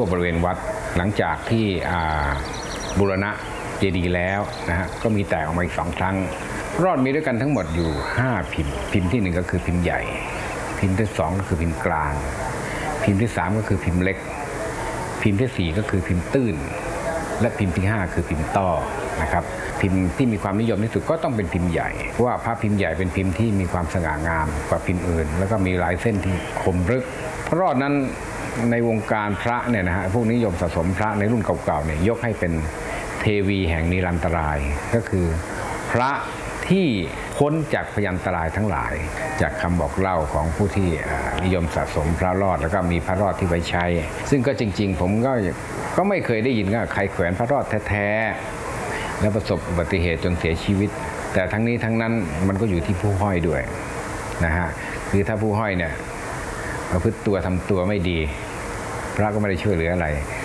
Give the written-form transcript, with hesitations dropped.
วบริเวณวัดหลังจากที่บูรณะเจดีย์แล้วนะฮะก็มีแตกออกมาอีก2 ครั้งรอดมีด้วยกันทั้งหมดอยู่5 พิมพ์พิมพ์ที่1ก็คือพิมพ์ใหญ่พิมพ์ที่2ก็คือพิมพ์กลางพิมพ์ที่3ก็คือพิมพ์เล็กพิมพ์ที่4ก็คือพิมพ์ตื้นและพิมพ์ที่5คือพิมพ์ต้อนะครับพิมพ์ที่มีความนิยมที่สุดก็ต้องเป็นพิมพ์ใหญ่เพราะว่าพระพิมพ์ใหญ่เป็นพิมพ์ที่มีความสง่างามกว่าพิมพ์อื่นแล้วก็มีลายเส้นที่คมลึกพระรอดนั้นในวงการพระเนี่ยนะฮะพวกนิยมสะสมพระในรุ่นเก่าๆเนี่ยยกให้เป็นเทวีแห่งนิรันตรายก็คือพระที่พ้นจากพยันตรายทั้งหลายจากคำบอกเล่าของผู้ที่นิยมสะสมพระรอดแล้วก็มีพระรอดที่ไว้ใช้ซึ่งก็จริงๆผมก็ไม่เคยได้ยินว่าใครแขวนพระรอดแท้ๆแล้วประสบอุบัติเหตุจนเสียชีวิตแต่ทั้งนี้ทั้งนั้นมันก็อยู่ที่ผู้ห้อยด้วยนะฮะคือถ้าผู้ห้อยเนี่ยประพฤติตัวทำตัวไม่ดีพระก็ไม่ได้ช่วยเหลืออะไร